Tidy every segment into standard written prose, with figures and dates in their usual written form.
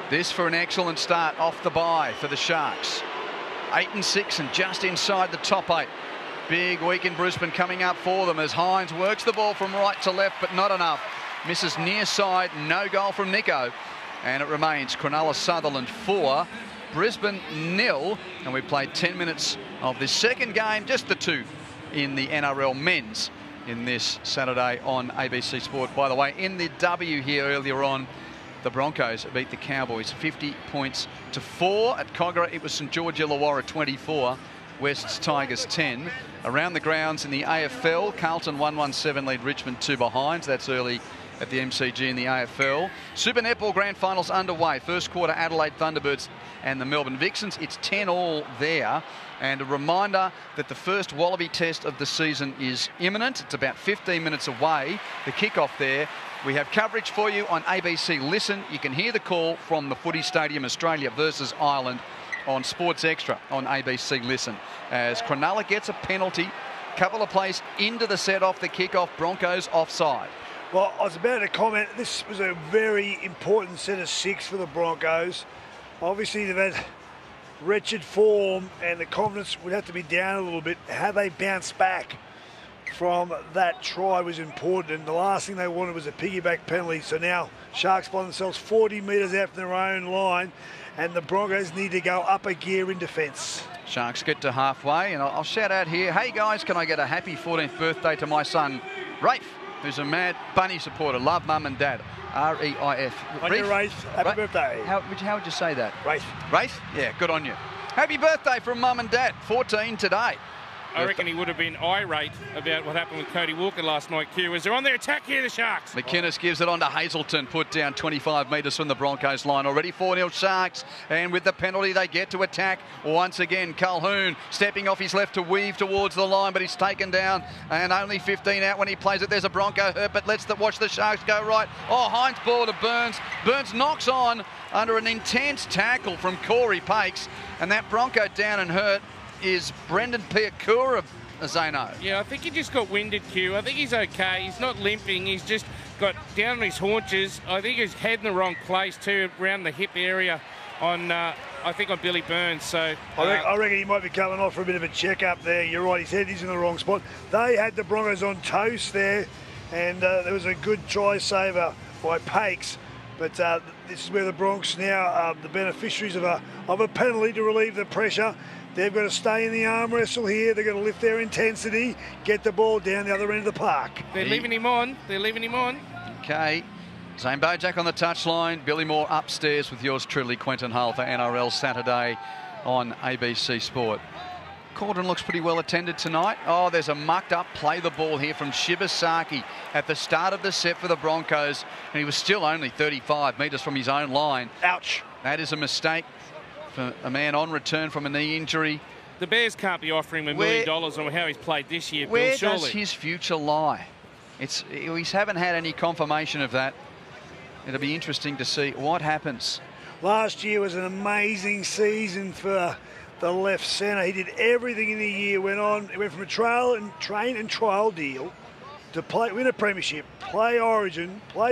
This for an excellent start off the bye for the Sharks. 8 and 6 and just inside the top 8. Big week in Brisbane coming up for them as Hines works the ball from right to left, but not enough. Misses near side, no goal from Nico. And it remains Cronulla Sutherland 4, Brisbane 0. And we played 10 minutes of this second game, just the 2 in the NRL men's in this Saturday on ABC Sport. By the way, in the W here earlier on, the Broncos beat the Cowboys 50 points to 4. At Kogarah, it was St George Illawarra 24. West's Tigers 10. Around the grounds in the AFL, Carlton 1-1-7 lead Richmond 2 behind. That's early at the MCG in the AFL. Super Netball Grand Finals underway. First quarter, Adelaide Thunderbirds and the Melbourne Vixens. It's 10-all there. And a reminder that the first Wallaby test of the season is imminent. It's about 15 minutes away. The kickoff there. We have coverage for you on ABC Listen. You can hear the call from the Footy Stadium, Australia versus Ireland, on Sports Extra on ABC Listen. As Cronulla gets a penalty, couple of plays into the set off the kickoff, Broncos offside. Well, I was about to comment, this was a very important set of 6 for the Broncos. Obviously, they've had wretched form and the confidence would have to be down a little bit. How they bounce back from that try was important, and the last thing they wanted was a piggyback penalty. So now Sharks find themselves 40 metres out from their own line, and the Broncos need to go up a gear in defence. Sharks get to halfway, and I'll shout out here, hey guys, can I get a happy 14th birthday to my son, Rafe, who's a mad Bunny supporter. Love mum and dad. R-E-I-F. On your Rafe, happy birthday. How would you say that? Rafe. Rafe? Yeah, good on you. Happy birthday from mum and dad. 14 today. I reckon he would have been irate about what happened with Cody Walker last night, Q, as they're on their attack here, the Sharks. McInnes gives it on to Hazelton, put down 25 metres from the Broncos line. Already 4-0 Sharks, and with the penalty they get to attack once again. Colquhoun stepping off his left to weave towards the line, but he's taken down, and only 15 out when he plays it. There's a Bronco hurt, but watch the Sharks go right. Oh, Hines ball to Burns. Burns knocks on under an intense tackle from Corey Pakes, and that Bronco down and hurt is Brendan Piakura, Zeno. Yeah, I think he just got winded, Q. I think he's okay. He's not limping. He's just got down on his haunches. I think his head in the wrong place too, around the hip area on, I think, on Billy Burns. So I reckon he might be coming off for a bit of a check-up there. You're right, his head is in the wrong spot. They had the Broncos on toast there, and there was a good try saver by Pakes. But this is where the Bronx now are the beneficiaries of a penalty to relieve the pressure. They've got to stay in the arm wrestle here. They're going to lift their intensity, get the ball down the other end of the park. They're leaving him on. They're leaving him on. Okay. Zane Bojack on the touchline. Billy Moore upstairs with yours truly, Quentin Hull, for NRL Saturday on ABC Sport. Cordon looks pretty well attended tonight. Oh, there's a mucked up play the ball here from Shibasaki at the start of the set for the Broncos, and he was still only 35 metres from his own line. Ouch. That is a mistake for a man on return from a knee injury. The Bears can't be offering him $1 million on how he's played this year, Bill, Where surely. does his future lie? We haven't had any confirmation of that. It'll be interesting to see what happens. Last year was an amazing season for the left centre. He did everything in the year. He went from a train and trial deal to win a premiership, play Origin, play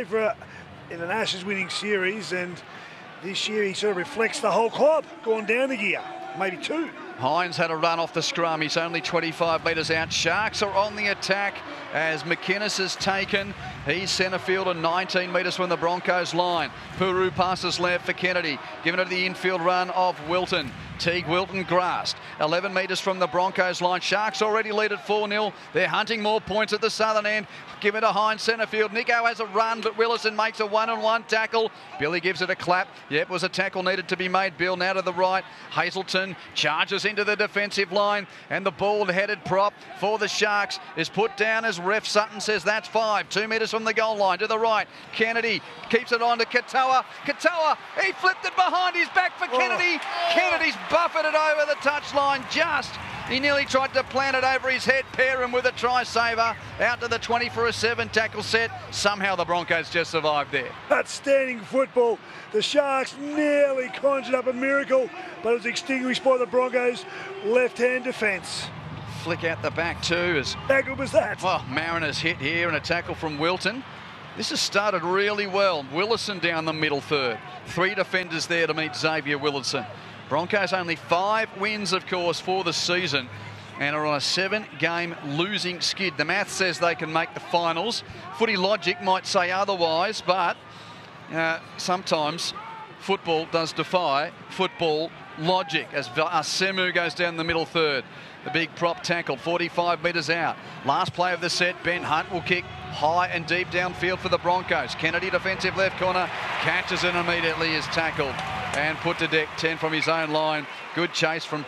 in an Ashes winning series, and this year he sort of reflects the whole club, gone down a gear, maybe 2. Hines had a run off the scrum. He's only 25 metres out. Sharks are on the attack as McInnes has taken. He's centre fielder 19 metres from the Broncos line. Puru passes left for Kennedy. Giving it to the infield run of Wilton. Teague Wilton grasped. 11 metres from the Broncos line. Sharks already lead at 4-0. They're hunting more points at the southern end. Give it to Hines centre field. Nico has a run, but Willison makes a one-on-one tackle. Billy gives it a clap. Yep, was a tackle needed to be made. Bill now to the right. Hazelton charges into the defensive line, and the ball-headed prop for the Sharks is put down as ref Sutton says that's 5. 2 metres from the goal line to the right. Kennedy keeps it on to Katoa. Katoa, he flipped it behind his back for Kennedy. Kennedy's buffered it over the touchline just. He nearly tried to plant it over his head, pair him with a try saver. Out to the 20 for a 7 tackle set. Somehow the Broncos just survived there. Outstanding football. The Sharks nearly conjured up a miracle, but it was extinguished by the Broncos' left-hand defence. Flick out the back too. How good was that? Well, Mariners hit here and a tackle from Wilton. This has started really well. Willison down the middle third. 3 defenders there to meet Xavier Willison. Broncos only 5 wins, of course, for the season and are on a 7-game losing skid. The math says they can make the finals. Footy logic might say otherwise, but sometimes football does defy football logic as Semu goes down the middle third. The big prop tackle, 45 metres out. Last play of the set, Ben Hunt will kick high and deep downfield for the Broncos. Kennedy, defensive left corner, catches it immediately, is tackled and put to deck 10 from his own line. Good chase from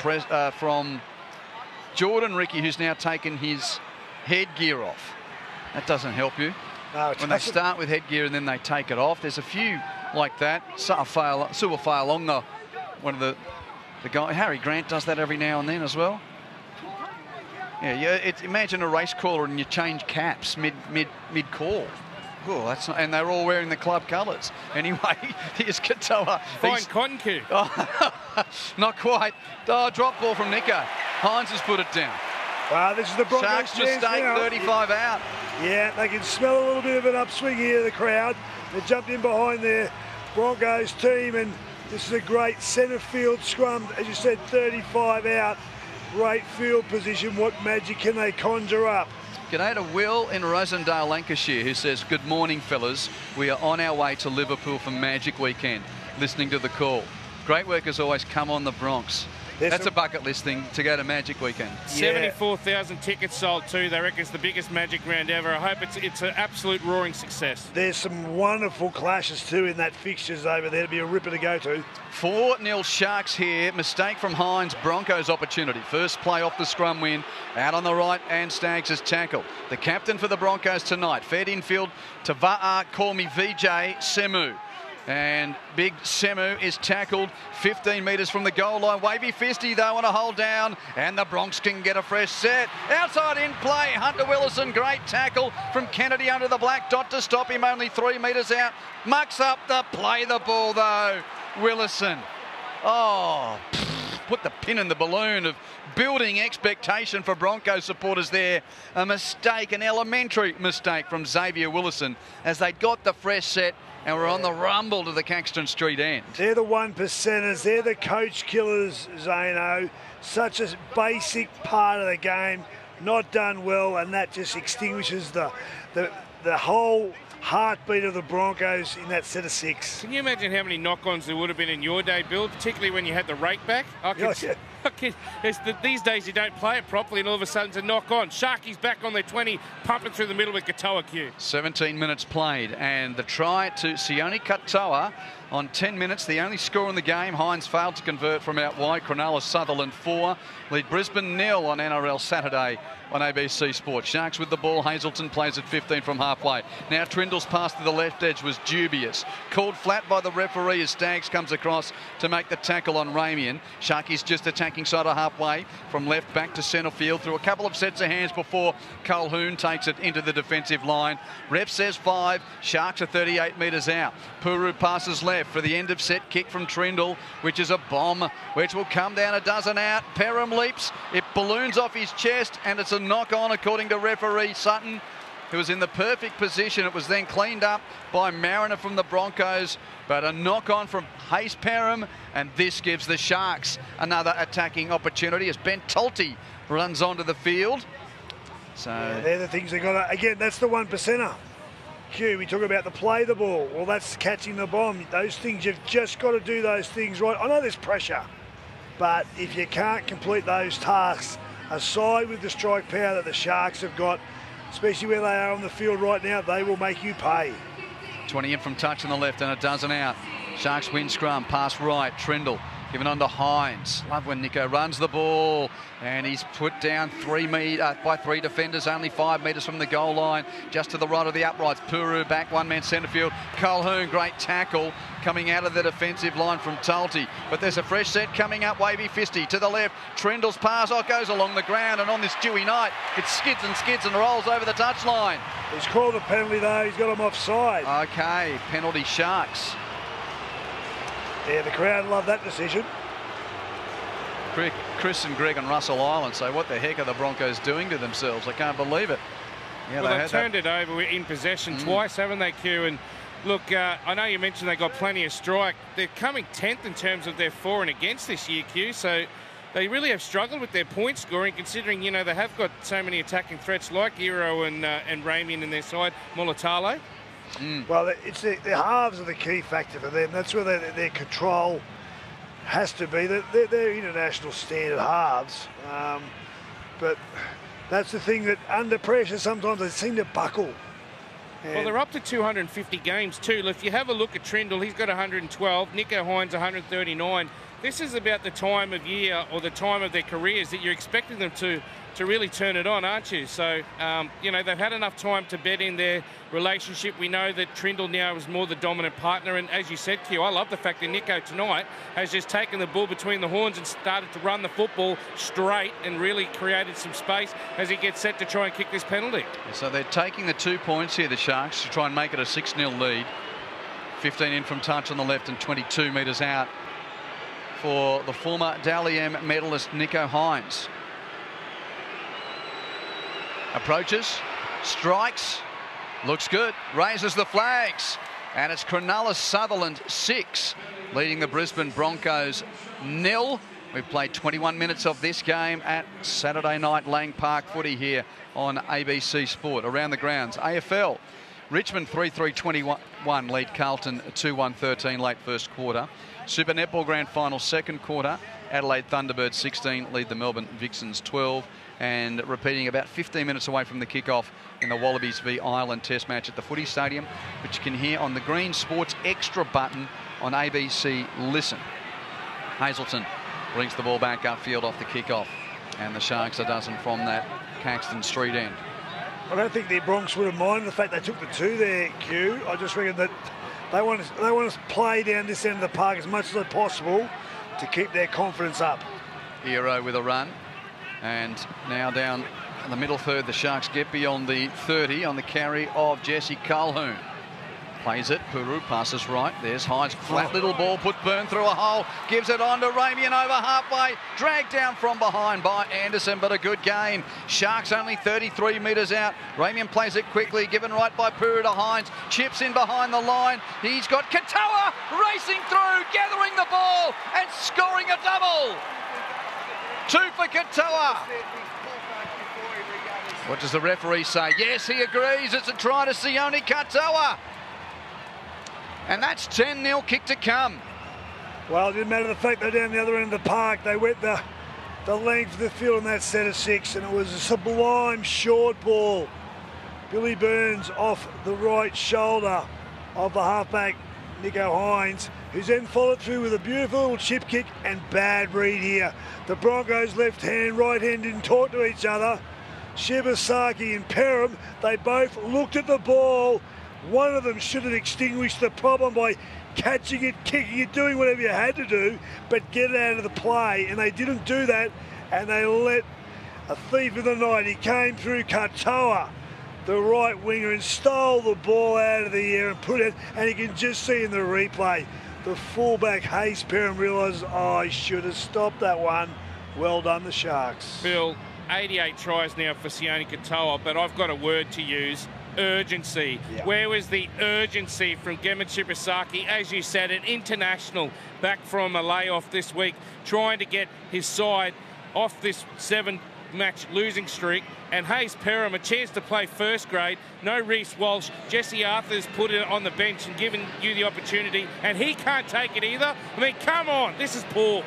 Jordan Ricky, who's now taken his headgear off. That doesn't help you. No, when they start with headgear and then they take it off. There's a few like that. Suafa'alonga, one of the guy. Harry Grant does that every now and then as well. Yeah. Imagine a race caller and you change caps mid call. Oh, that's not, and they're all wearing the club colours. Anyway, here's Katoa. Fine cotton cue. Oh, not quite. Oh, drop ball from Nico. Hines has put it down. Wow, this is the Broncos' Sharks mistake, 35 out. Yeah, they can smell a little bit of an upswing here, the crowd. They jumped in behind their Broncos team, and this is a great centre field scrum. As you said, 35 out. Great field position. What magic can they conjure up? G'day to Will in Rosendale, Lancashire, who says, good morning, fellas. We are on our way to Liverpool for Magic Weekend, listening to the call. Great work as always. Come on the Bronx. That's a bucket list thing to go to Magic Weekend. 74,000 tickets sold too. They reckon it's the biggest Magic round ever. I hope it's an absolute roaring success. There's some wonderful clashes too in that fixtures over there. To be a ripper to go to. 4-0 Sharks here. Mistake from Hines. Broncos opportunity. First play off the scrum win. Out on the right, and Staggs is tackled. The captain for the Broncos tonight. Fed infield to Va'a, call me VJ, Semu. And big Semu is tackled 15 metres from the goal line. Wavy Fisty, though, on a hold down. And the Bronx can get a fresh set. Outside in play. Hunter Willison, great tackle from Kennedy under the black dot to stop him. Only 3 metres out. Mucks up the play the ball, though. Willison. Oh, put the pin in the balloon of building expectation for Broncos supporters there. A mistake, an elementary mistake from Xavier Willison as they got the fresh set. And we're on the rumble to the Caxton Street end. They're the 1%ers. They're the coach killers, Zano. Such a basic part of the game. Not done well, and that just extinguishes the whole heartbeat of the Broncos in that set of 6. Can you imagine how many knock-ons there would have been in your day, Bill, particularly when you had the rake back? These days you don't play it properly and all of a sudden it's a knock-on. Sharkies back on their 20, pumping through the middle with Katoa Q. 17 minutes played, and the try to Sione Katoa on 10 minutes, the only score in the game. Hines failed to convert from out wide. Cronulla Sutherland 4. Lead Brisbane 0 on NRL Saturday on ABC Sport. Sharks with the ball. Hazelton plays at 15 from halfway. Now Trindle's pass to the left edge was dubious. Called flat by the referee as Staggs comes across to make the tackle on Ramian. Sharkies just attacking side of halfway from left back to centre field through a couple of sets of hands before Colquhoun takes it into the defensive line. Ref says 5. Sharks are 38 metres out. Puru passes left for the end of set kick from Trindle, which is a bomb which will come down a dozen out. Perham leaps. It balloons off his chest and it's a knock-on according to referee Sutton, who was in the perfect position. It was then cleaned up by Mariner from the Broncos, but a knock-on from Hayes Perham, and this gives the Sharks another attacking opportunity as Ben Tulty runs onto the field. So yeah, they're the things they got. Again, that's the 1%er. Q, we talk about the play the ball. Well, that's catching the bomb. Those things, you've just got to do those things right. I know there's pressure, but if you can't complete those tasks, aside with the strike power that the Sharks have got, especially where they are on the field right now, they will make you pay. 20 in from touch on the left and a dozen out. Sharks win scrum, pass right, Trindle given on to Hines. Love when Nico runs the ball, and he's put down by 3 defenders, only 5 metres from the goal line, just to the right of the uprights. Puru back, one-man centre field. Colquhoun, great tackle coming out of the defensive line from Tulty. But there's a fresh set coming up. Wavy Fisty to the left. Trindle's pass goes along the ground, and on this dewy night, it skids and rolls over the touchline. He's called a penalty though. He's got him offside. Okay, penalty Sharks. Yeah, the crowd love that decision. Chris and Greg on Russell Island say, what the heck are the Broncos doing to themselves? I can't believe it. Yeah, well, they've turned it over in possession twice, haven't they, Q? And look, I know you mentioned they got plenty of strike. They're coming 10th in terms of their for and against this year, Q. So they really have struggled with their point scoring, considering, you know, they have got so many attacking threats like Hero and Ramian in their side, Mulatalo. Well, it's the halves are the key factor for them. That's where their control has to be. They're international standard halves. But that's the thing, that under pressure sometimes they seem to buckle. Well, they're up to 250 games too. If you have a look at Trindle, he's got 112. Nicho Hynes 139. This is about the time of year or the time of their careers that you're expecting them to really turn it on, aren't you? So, you know, they've had enough time to bed in their relationship. We know that Trindle now is more the dominant partner. And as you said, Q, I love the fact that Nicho tonight has just taken the bull between the horns and started to run the football straight and really created some space as he gets set to try and kick this penalty. So they're taking the 2 points here, the Sharks, to try and make it a 6-0 lead. 15 in from touch on the left and 22 metres out for the former Dally M medalist Nicho Hynes. Approaches, strikes, looks good, raises the flags, and it's Cronulla Sutherland 6, leading the Brisbane Broncos 0. We've played 21 minutes of this game at Saturday night Lang Park footy here on ABC Sport. Around the grounds, AFL, Richmond 3-3-21 lead Carlton 2-1-13 late first quarter. Super Netball Grand Final second quarter, Adelaide Thunderbirds 16 lead the Melbourne Vixens 12. And repeating about 15 minutes away from the kickoff in the Wallabies v Ireland Test match at the Footy Stadium, which you can hear on the Green Sports Extra button on ABC Listen. Hazelton brings the ball back upfield off the kickoff, and the Sharks a dozen from that Caxton Street end. I don't think the Bronx would have minded the fact they took the 2 there, Q. I just reckon that they want to play down this end of the park as much as possible to keep their confidence up. Hero with a run. And now down in the middle third, the Sharks get beyond the 30 on the carry of Jesse Colquhoun. Plays it, Puru passes right. There's Hynes, flat little ball, put Byrne through a hole, gives it on to Ramian over halfway, dragged down from behind by Anderson, but a good gain. Sharks only 33 metres out. Ramian plays it quickly, given right by Puru to Hynes, chips in behind the line. He's got Katoa racing through, gathering the ball and scoring a double. 2 for Katoa. What does the referee say? Yes, he agrees. It's a try to Sione Katoa. And that's 10-0 kick to come. Well, it didn't matter the fact they're down the other end of the park. They went the length of the field in that set of 6, and it was a sublime short ball. Billy Burns off the right shoulder of the halfback, Nicho Hynes, who's then followed through with a beautiful little chip kick and bad read here. The Broncos left hand, right hand didn't talk to each other. Shibasaki and Perham, they both looked at the ball. One of them should have extinguished the problem by catching it, kicking it, doing whatever you had to do, but get it out of the play. And they didn't do that, and they let a thief of the night. He came through Katoa, the right winger, and stole the ball out of the air and put it, and you can just see in the replay, the fullback Hayes Perham realises, oh, I should have stopped that one. Well done, the Sharks. Bill, 88 tries now for Sione Katoa, but I've got a word to use. Urgency. Yeah. Where was the urgency from Gemma Shibasaki? As you said, an international back from a layoff this week, trying to get his side off this 7-match losing streak. And Hayes Perham, a chance to play first grade. No Reece Walsh. Jesse Arthur's put it on the bench and given you the opportunity, and he can't take it either. I mean, come on, this is poor.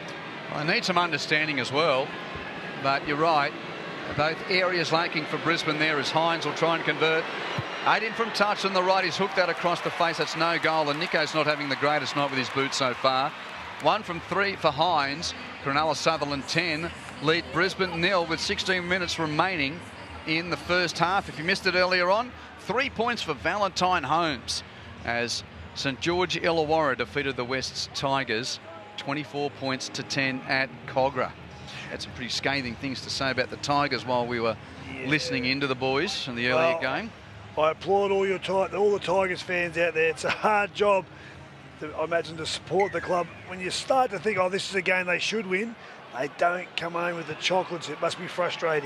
I need some understanding as well, but you're right. Both areas lacking for Brisbane there as Hynes will try and convert. 8 in from touch on the right. He's hooked that across the face. That's no goal. And Nicho's not having the greatest night with his boots so far. 1 from 3 for Hynes. Cronulla Sutherland 10. Lead Brisbane 0 with 16 minutes remaining in the first half. If you missed it earlier on, 3 points for Valentine Holmes as St George Illawarra defeated the West's Tigers 24 points to 10 at Cogra. Had some pretty scathing things to say about the Tigers while we were listening into the boys in the earlier game. I applaud all the Tigers fans out there. It's a hard job, I imagine, to support the club. When you start to think, oh, this is a game they should win, they don't come home with the chocolates. It must be frustrating.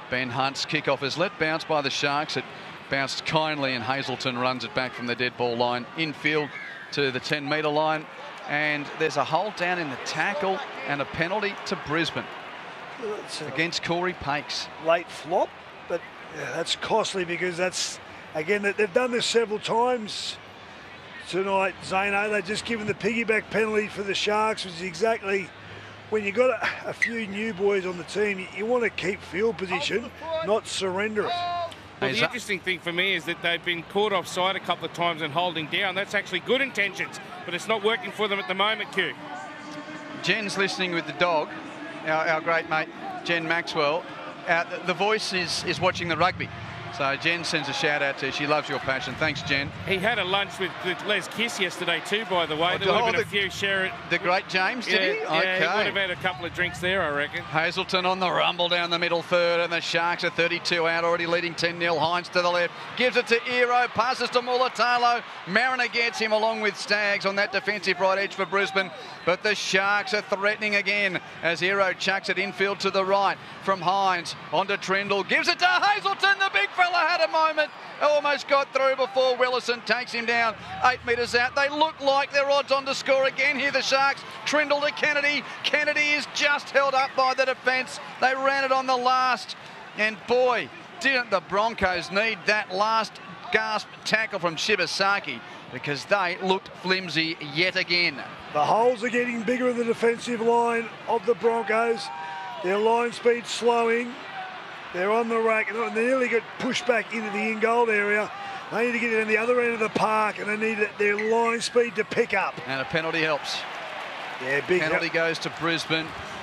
Ben Hunt's kickoff is let bounce by the Sharks. It bounced kindly, and Hazelton runs it back from the dead ball line infield to the 10-metre line. And there's a hold down in the tackle and a penalty to Brisbane against Corey Pakes. Late flop, but yeah, that's costly because that's, again, they've done this several times tonight, Zano. They've just given the piggyback penalty for the Sharks, which is exactly when you've got a few new boys on the team, you want to keep field position, not surrender it. Well, the interesting thing for me is that they've been caught offside a couple of times and holding down. That's actually good intentions, but it's not working for them at the moment, Q. Jen's listening with the dog, our great mate, Jen Maxwell. The voice is watching the rugby. So Jen sends a shout out to you. She loves your passion. Thanks, Jen. He had a lunch with Les Kiss yesterday too, by the way. There would have been a few share. The great James, did he? Yeah, okay. He would have had a couple of drinks there, I reckon. Hazelton on the rumble down the middle third, and the Sharks are 32 out, already leading 10-0. Hines to the left, gives it to Ero, passes to Mulatalo. Mariner gets him along with Staggs on that defensive right edge for Brisbane. But the Sharks are threatening again as Ero chucks it infield to the right from Hines onto Trindle. Gives it to Hazelton. The big fella had a moment. Almost got through before Willison takes him down 8 metres out. They look like they're odds on to score again here, the Sharks. Trindle to Kennedy. Kennedy is just held up by the defence. They ran it on the last. And boy, didn't the Broncos need that last gasp tackle from Shibasaki, because they looked flimsy yet again. The holes are getting bigger in the defensive line of the Broncos. Their line speed slowing. They're on the rack, and they nearly get pushed back into the in-goal area. They need to get it in the other end of the park, and they need their line speed to pick up. And a penalty helps. Yeah, big penalty goes to Brisbane.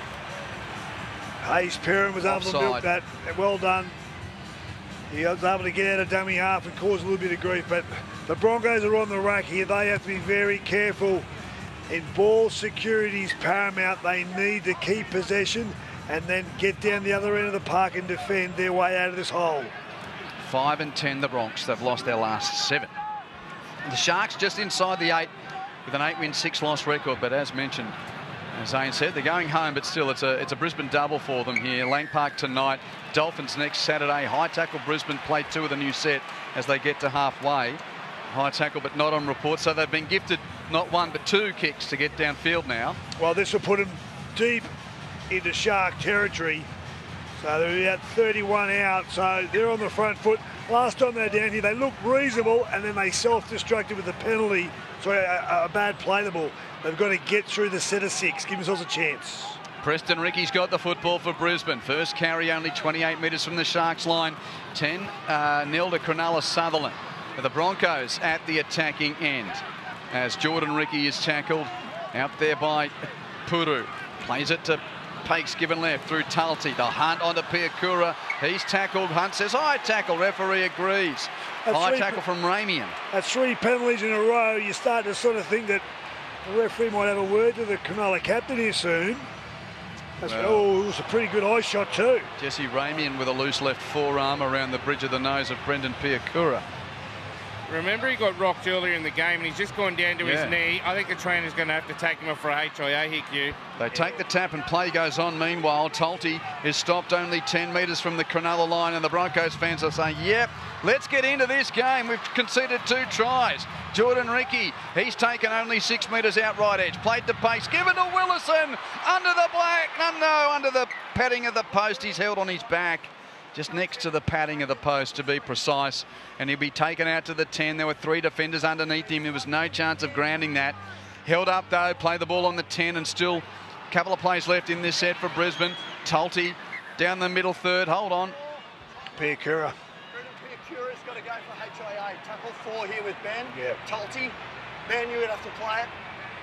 Hayes Perrin was able to milk that. Well done. He was able to get out of dummy half and cause a little bit of grief, but the Broncos are on the rack here. They have to be very careful. In ball security is paramount. They need to keep possession and then get down the other end of the park and defend their way out of this hole. 5 and 10 the Bronx. They've lost their last 7. The Sharks just inside the 8 with an 8-win, 6-loss record, but as mentioned, as Zane said, they're going home, but still it's a Brisbane double for them here. Lang Park tonight, Dolphins next Saturday. High tackle Brisbane play 2 of the new set as they get to halfway. High tackle but not on report, so they've been gifted not 1 but 2 kicks to get downfield now. Well, this will put them deep into Shark territory. So they're about 31 out, so they're on the front foot. Last time they're down here, they looked reasonable, and then they self-destructed with a penalty. Sorry, a bad play the ball. They've got to get through the set of 6, give themselves a chance. Preston Ricky's got the football for Brisbane. First carry only 28 metres from the Sharks line. 10-0 to Cronulla Sutherland. The Broncos at the attacking end as Jordan Ricky is tackled out there by Puru. Plays it to Pakes, given left through Talty. The Hunt onto Piakura. He's tackled. Hunt says high tackle. Referee agrees. High tackle from Ramian. That's 3 penalties in a row. You start to sort of think that the referee might have a word to the Cronulla captain here soon. Oh, it was a pretty good eye shot too. Jesse Ramian with a loose left forearm around the bridge of the nose of Brendan Piakura. Remember, he got rocked earlier in the game and he's just gone down to his knee. I think the trainer's going to have to take him off for a HIA hit, Q. They take the tap and play goes on. Meanwhile, Talty is stopped only 10 metres from the Cronulla line, and the Broncos fans are saying, yep, let's get into this game. We've conceded 2 tries. Jordan Ricky, he's taken only 6 metres out right edge. Played to Pace, given to Willison. Under the black, no, under the padding of the post. He's held on his back. Just next to the padding of the post, to be precise, and he'll be taken out to the 10. There were 3 defenders underneath him. There was no chance of grounding that. Held up though, play the ball on the 10, and still a couple of plays left in this set for Brisbane. Talty down the middle third. Hold on. Piakura. Piakura's got to go for HIA. Tackle 4 here with Ben. Yeah. Talty. Ben, you would have to play it.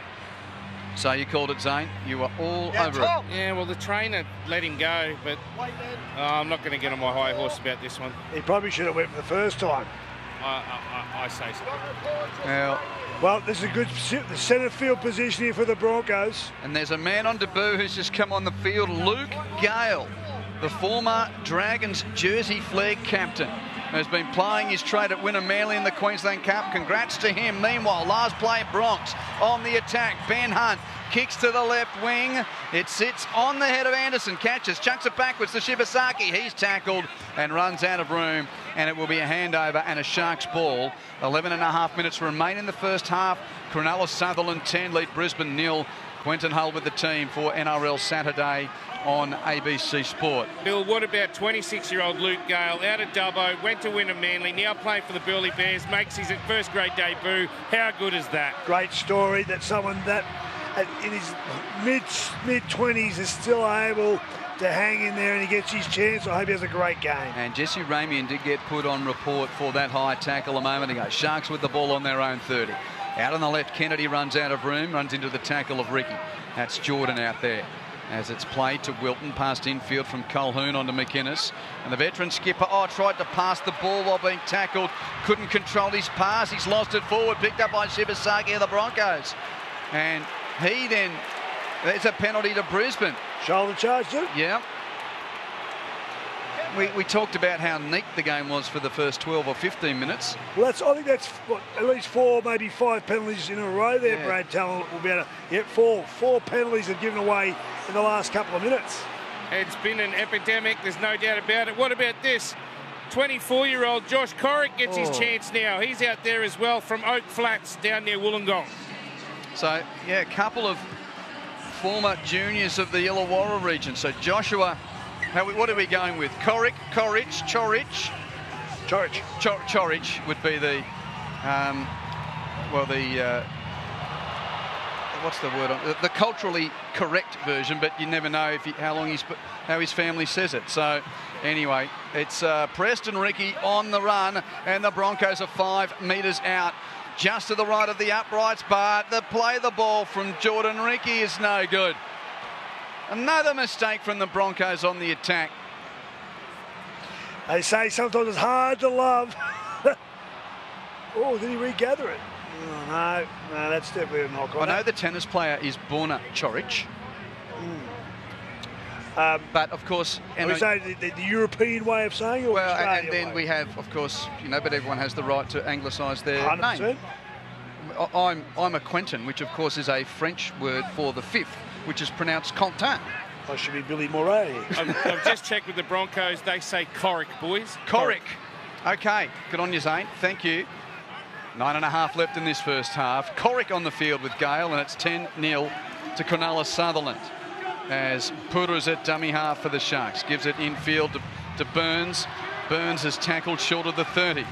So you called it, Zane. You were all over it. Yeah, well, the trainer let him go, but I'm not going to get on my high horse about this one. He probably should have went for the first time. I say so. Well, this is a good centre field position here for the Broncos. And there's a man on debut who's just come on the field, Luke Gale, the former Dragons jersey flag captain. has been playing his trade at Wynnum Manly in the Queensland Cup. Congrats to him. Meanwhile, last play, Bronx on the attack. Ben Hunt kicks to the left wing. It sits on the head of Anderson. Catches, chucks it backwards to Shibasaki. He's tackled and runs out of room. And it will be a handover and a Sharks ball. 11.5 minutes remain in the first half. Cronulla Sutherland 10, lead Brisbane 0. Quentin Hull with the team for NRL Saturday on ABC Sport. Bill, what about 26-year-old Luke Gale, out of Dubbo, went to Wynnum Manly, now playing for the Burleigh Bears, makes his first grade debut. How good is that? Great story that someone that in his mid-20s is still able to hang in there and he gets his chance. I hope he has a great game. And Jesse Ramian did get put on report for that high tackle a moment ago. Sharks with the ball on their own 30. Out on the left, Kennedy runs out of room, runs into the tackle of Ricky. That's Jordan out there. As it's played to Wilton, past infield from Colquhoun onto McInnes. And the veteran skipper, tried to pass the ball while being tackled. Couldn't control his pass. He's lost it forward, picked up by Shibasaki of the Broncos. And he then, there's a penalty to Brisbane. Shoulder charge, too? Yeah. We talked about how neat the game was for the first 12 or 15 minutes. Well, I think that's at least 4, maybe 5 penalties in a row there. Yeah. Brad Talent will be able to get 4 penalties have given away in the last couple of minutes. It's been an epidemic, there's no doubt about it. What about this? 24-year-old Josh Corrick gets his chance now. He's out there as well from Oak Flats down near Wollongong. So, yeah, a couple of former juniors of the Illawarra region. So Joshua, what are we going with? Chorich would be the, what's the word? The culturally correct version, but you never know how his family says it. So anyway, it's Preston Ricky on the run, and the Broncos are 5 metres out. Just to the right of the uprights, but the ball from Jordan Ricky is no good. Another mistake from the Broncos on the attack. They say sometimes it's hard to love. Did he regather it? No, that's definitely a knock on. I know the tennis player is Borna Chorich. But of course, we say the European way of saying it. Or and then way? we have, of course, but everyone has the right to anglicise their 100%. name. I'm a Quentin, which of course is a French word for the fifth, which is pronounced Quentin. I should be Billy Moray. I've just checked with the Broncos. They say Corrick, boys. Corrick. Okay, good on you, Zane. Thank you. 9.5 left in this first half. Corrick on the field with Gale, and it's 10-0 to Cronulla Sutherland. As Puru's at dummy half for the Sharks. Gives it infield to Burns. Burns has tackled short of the 30.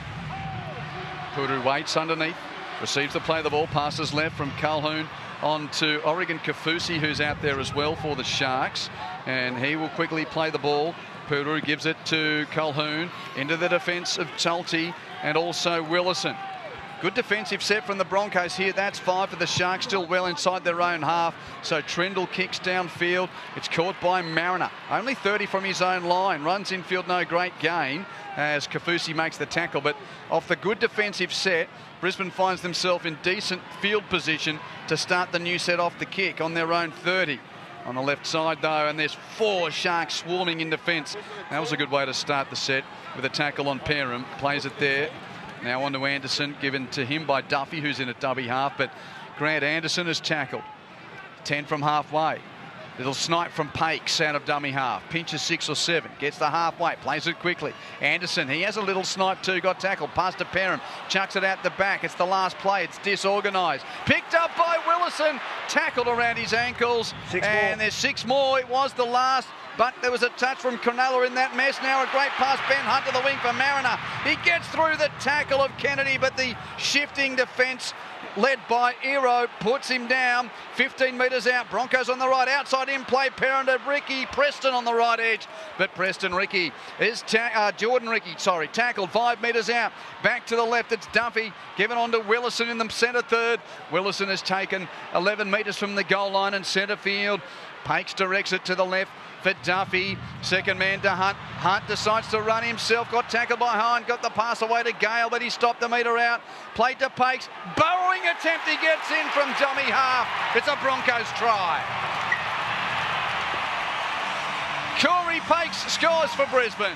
Puru waits underneath. Receives the play of the ball. Passes left from Colquhoun on to Oregon Kafusi, who's out there as well for the Sharks. And he will quickly play the ball. Puru gives it to Colquhoun. Into the defence of Tulty and also Willison. Good defensive set from the Broncos here. That's 5 for the Sharks, still well inside their own half. So Trendle kicks downfield. It's caught by Mariner. Only 30 from his own line. Runs infield, no great gain as Kafusi makes the tackle. But off the good defensive set, Brisbane finds themselves in decent field position to start the new set off the kick on their own 30. On the left side, though, and there's 4 Sharks swarming in defence. That was a good way to start the set with a tackle on Perham. Plays it there. Now on to Anderson, given to him by Duffy, who's in at dummy half, but Grant Anderson is tackled. 10 from halfway. Little snipe from Pakes out of dummy half. Pinches 6 or 7. Gets the halfway. Plays it quickly. Anderson, he has a little snipe too. Got tackled. Pass to Perham. Chucks it out the back. It's the last play. It's disorganised. Picked up by Willison. Tackled around his ankles. 6 more. And there's 6 more. It was the last. But there was a touch from Cronulla in that mess. Now a great pass. Ben Hunt to the wing for Mariner. He gets through the tackle of Kennedy, but the shifting defence led by Ero puts him down 15 metres out. Broncos on the right, outside in play. Perrin to Ricky. Preston on the right edge, but Preston Ricky is Jordan Ricky, tackled 5 metres out. Back to the left, it's Duffy given on to Willison in the centre third. Willison has taken 11 metres from the goal line in centre field. Pakes directs it to the left for Duffy. Second man to Hunt. Hunt decides to run himself. Got tackled by Hunt. Got the pass away to Gale, but he stopped the metre out. Played to Pakes. Burrowing attempt. He gets in from dummy half. It's a Broncos try. Corey Pakes scores for Brisbane.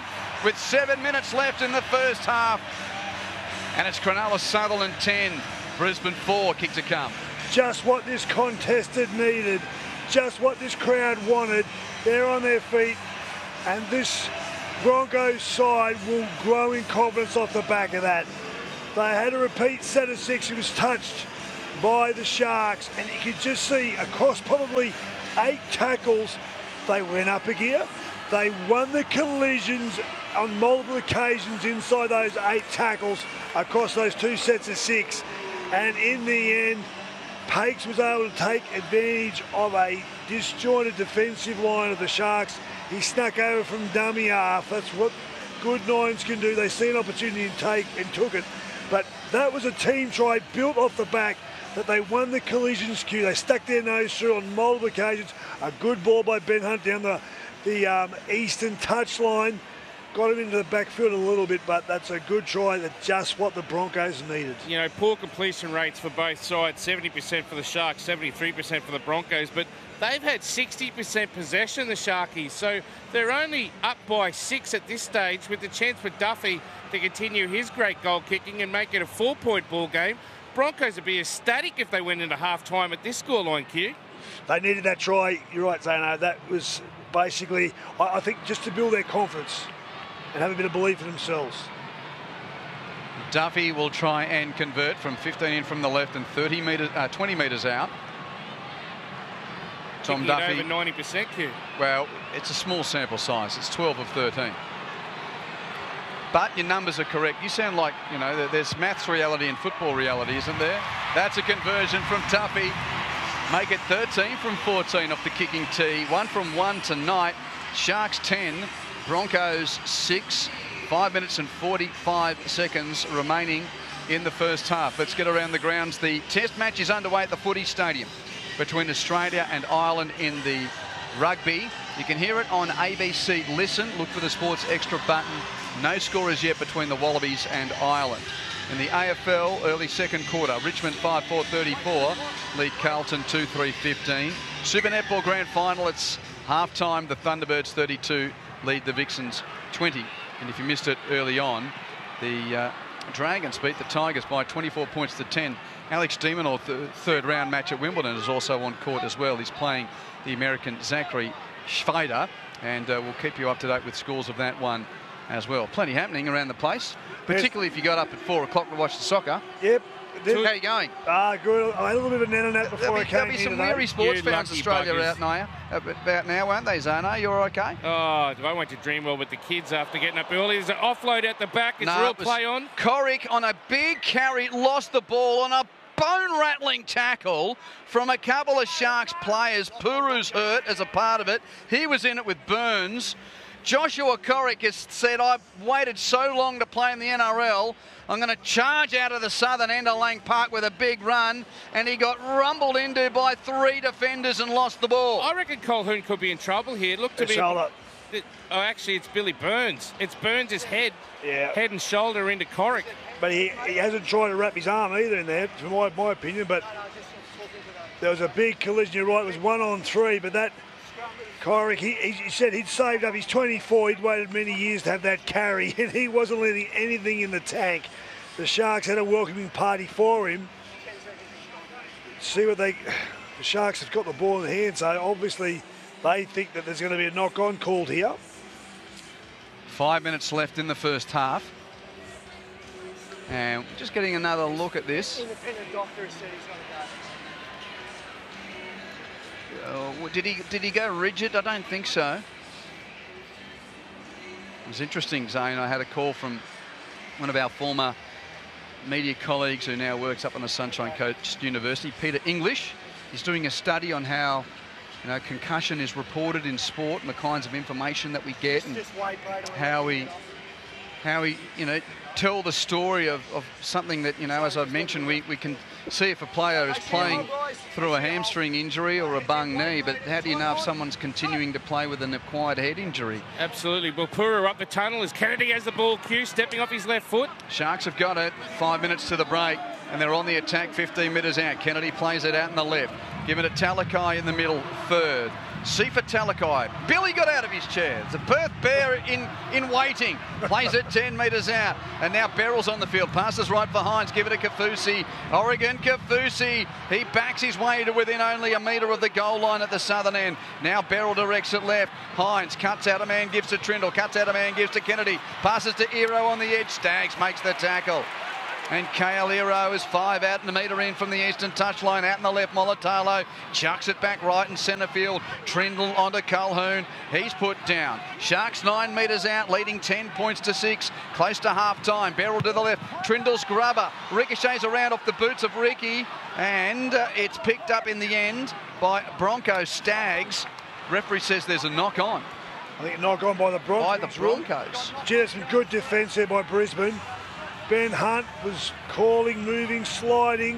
with 7 minutes left in the first half. And it's Cronulla Sutherland 10, Brisbane 4, kick to come. Just what this contest had needed, just what this crowd wanted. They're on their feet, and this Broncos side will grow in confidence off the back of that. They had a repeat set of 6. It was touched by the Sharks, and you could just see across probably 8 tackles, they went up a gear. They won the collisions on multiple occasions inside those 8 tackles across those 2 sets of 6. And in the end, Pakes was able to take advantage of a disjointed defensive line of the Sharks. He snuck over from dummy half. That's what good nines can do. They see an opportunity and took it. But that was a team try built off the back that they won the collisions queue. They stuck their nose through on multiple occasions. A good ball by Ben Hunt down the eastern touchline. Got him into the backfield a little bit, but that's a good try. That's just what the Broncos needed. You know, poor completion rates for both sides, 70% for the Sharks, 73% for the Broncos, but they've had 60% possession, the Sharkies, so they're only up by 6 at this stage, with the chance for Duffy to continue his great goal kicking and make it a 4-point ball game. Broncos would be ecstatic if they went into half-time at this scoreline, Q. They needed that try. You're right, Zano. That was basically, I think, just to build their confidence and have a bit of belief in themselves. Duffy will try and convert from 15 in from the left and 20 metres out. Tom Duffy. Over 90%, Q. Well, it's a small sample size. It's 12 of 13. But your numbers are correct. You sound like, you know, there's maths reality and football reality, isn't there? That's a conversion from Duffy. Make it 13 from 14 off the kicking tee. 1 from 1 tonight. Sharks 10, Broncos 6. 5 minutes and 45 seconds remaining in the first half. Let's get around the grounds. The test match is underway at the Footy Stadium between Australia and Ireland in the rugby. You can hear it on ABC Listen. Look for the Sports Extra button. No score as yet between the Wallabies and Ireland. In the AFL, early second quarter, Richmond 5-4-34, lead Carlton 2-3-15. Super Netball Grand Final, it's half-time. The Thunderbirds 32 lead the Vixens 20. And if you missed it early on, the Dragons beat the Tigers by 24 points to 10. Alex de Minaur, third round match at Wimbledon, is also on court as well. He's playing the American Zachary Schweider, and we'll keep you up to date with scores of that one as well. Plenty happening around the place, particularly if you got up at 4 o'clock to watch the soccer. Yep. How are you going? Good. I had a little bit of a net on that before I came There'll be here some today. weary sports fans Australia about now, won't they, Zano? You're okay? Oh, I went to Dreamworld with the kids after getting up early. There's an offload at the back. It's real play on. Corrick on a big carry, lost the ball on a bone-rattling tackle from a couple of Sharks players. Puru's hurt as a part of it. He was in it with Burns. Joshua Corrick has said, I've waited so long to play in the NRL, I'm going to charge out of the southern end of Lang Park with a big run, and he got rumbled into by 3 defenders and lost the ball. I reckon Colquhoun could be in trouble here. Look to be... Shoulder. Oh, actually, it's Billy Burns. It's Burns' head. Yeah. Head and shoulder into Corrick. But he hasn't tried to wrap his arm either in there, from my opinion. But there was a big collision. You're right, it was 1-on-3, but that... Corrick, he said he'd saved up. He's 24. He'd waited many years to have that carry, and he wasn't letting anything in the tank. The Sharks had a welcoming party for him. See what the Sharks have got the ball in the hand, so obviously they think that there's going to be a knock-on called here. 5 minutes left in the first half. And just getting another look at this. Independent doctor said he's going to go. Did he go rigid? I don't think so. It was interesting, Zane. I had a call from one of our former media colleagues who now works up on the Sunshine Coast University, Peter English. He's doing a study on how, you know, concussion is reported in sport and the kinds of information that we get, and how we you know, tell the story of something that, you know, as I've mentioned, we can see if a player is playing through a hamstring injury or a bung knee, but how do you know if someone's continuing to play with an acquired head injury? Absolutely. Bulpura up the tunnel as Kennedy has the ball. Q stepping off his left foot. Sharks have got it. 5 minutes to the break, and they're on the attack 15 metres out. Kennedy plays it out in the left. Give it to Talakai in the middle, third. Sifa Talakai. Billy got out of his chair. The Perth Bear in waiting. Plays it 10 metres out. And now Beryl's on the field. Passes right for Hines. Give it to Kafusi. Oregon Kafusi. He backs his way to within only a metre of the goal line at the southern end. Now Beryl directs it left. Hines cuts out a man, gives to Trindle. Cuts out a man, gives to Kennedy. Passes to Ero on the edge. Staggs makes the tackle. And Kale Ero is 5 out and a metre in from the eastern touchline. Out in the left, Molitalo chucks it back right in centre field. Trindle onto Colquhoun. He's put down. Sharks 9 metres out, leading 10 points to 6. Close to half time. Beryl to the left. Trindle's grubber. Ricochets around off the boots of Ricky. And it's picked up in the end by Bronco Staggs. Referee says there's a knock on. I think a knock on by the Broncos. By the Broncos. Gee, that's some good defence there by Brisbane. Ben Hunt was calling, moving, sliding.